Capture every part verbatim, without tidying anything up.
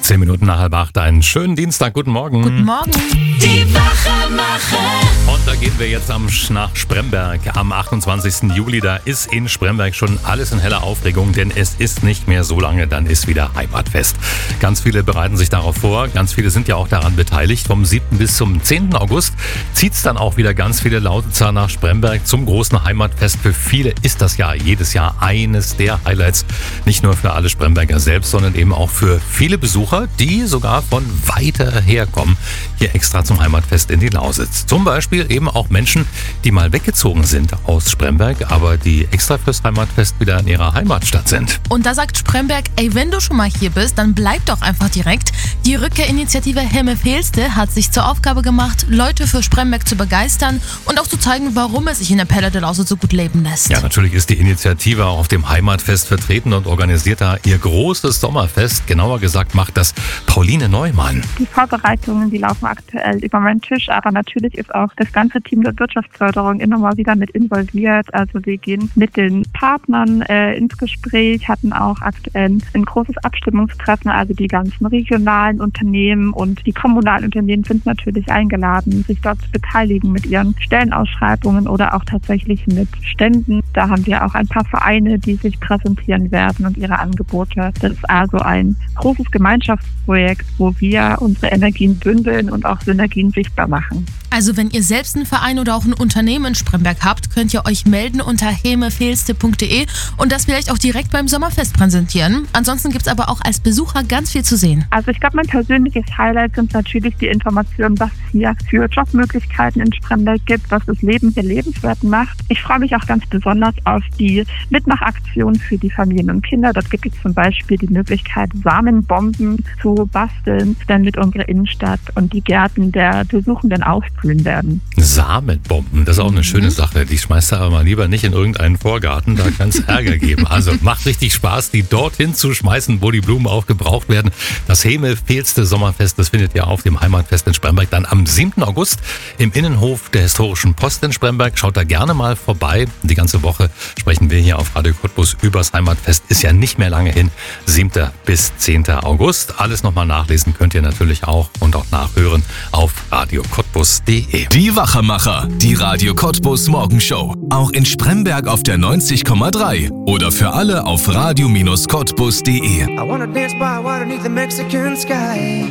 Zehn Minuten nach halb acht, einen schönen Dienstag, guten Morgen. Guten Morgen. Die Wachemacher. Und da gehen wir jetzt am, nach Spremberg am achtundzwanzigsten Juli. Da ist in Spremberg schon alles in heller Aufregung, denn es ist nicht mehr so lange, dann ist wieder Heimatfest. Ganz viele bereiten sich darauf vor, ganz viele sind ja auch daran beteiligt. Vom siebten bis zum zehnten August zieht es dann auch wieder ganz viele Lausitzer nach Spremberg zum großen Heimatfest. Für viele ist das ja jedes Jahr eines der Highlights. Nicht nur für alle Spremberger selbst, sondern eben auch für viele Besucher, die sogar von weiter herkommen, hier extra zum Heimatfest in die Lausitz. Zum Beispiel eben auch Menschen, die mal weggezogen sind aus Spremberg, aber die extra fürs Heimatfest wieder in ihrer Heimatstadt sind. Und da sagt Spremberg, ey, wenn du schon mal hier bist, dann bleib doch einfach direkt. Die Rückkehrinitiative Hemme-Fehlste hat sich zur Aufgabe gemacht, Leute für Spremberg zu begeistern und auch zu zeigen, warum es sich in der Perle der Lausitz so gut leben lässt. Ja, natürlich ist die Initiative auch auf dem Heimatfest vertreten und organisiert da ihr großes Sommerfest. Genauer gesagt macht das Pauline Neumann. Die Vorbereitungen, die laufen aktuell über meinen Tisch, aber natürlich ist auch das ganze Team der Wirtschaftsförderung immer mal wieder mit involviert. Also wir gehen mit den Partnern äh, ins Gespräch, hatten auch aktuell ein großes Abstimmungstreffen, also die ganzen regionalen Unternehmen und die kommunalen Unternehmen sind natürlich eingeladen, sich dort zu beteiligen mit ihren Stellenausschreibungen oder auch tatsächlich mit Ständen. Da haben wir auch ein paar Vereine, die sich präsentieren werden und ihre Angebote. Das ist also ein großes Gemeinschaftsprojekt, wo wir unsere Energien bündeln und auch Synergien sichtbar machen. Also wenn ihr selbst einen Verein oder auch ein Unternehmen in Spremberg habt, könnt ihr euch melden unter hemefehlste punkt de und das vielleicht auch direkt beim Sommerfest präsentieren. Ansonsten gibt es aber auch als Besucher ganz viel zu sehen. Also ich glaube, mein persönliches Highlight sind natürlich die Informationen, was es hier für Jobmöglichkeiten in Spremberg gibt, was das Leben hier lebenswert macht. Ich freue mich auch ganz besonders auf die Mitmachaktion für die Familien und Kinder. Dort gibt es zum Beispiel die Möglichkeit, Samenbomben zu basteln, damit unsere Innenstadt und die Gärten der Besuchenden aufblühen werden. Samenbomben, das ist auch eine schöne Sache. Die schmeißt du aber mal lieber nicht in irgendeinen Vorgarten, da kann es Ärger geben. Also macht richtig Spaß, die dorthin zu schmeißen, wo die Blumen auch gebraucht werden. Das Hemme-Fehlste Sommerfest, das findet ihr auf dem Heimatfest in Spremberg dann am siebten August im Innenhof der Historischen Post in Spremberg. Schaut da gerne mal vorbei. Die ganze Woche sprechen wir hier auf Radio Cottbus übers Heimatfest. Ist ja nicht mehr lange hin. siebten bis zehnten August. Alles nochmal nachlesen könnt ihr natürlich auch und auch nachhören auf radio cottbus punkt de. Die Wachemacher, die Radio Cottbus Morgenshow. Auch in Spremberg auf der neunzig Komma drei oder für alle auf radio Cottbus punkt de. I wanna dance by water beneath the Mexican sky.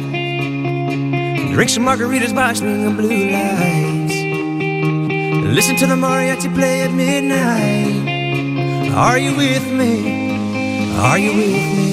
Drink some margaritas by swinging blue lights. Listen to the mariachi play at midnight. Are you with me? Are you with me?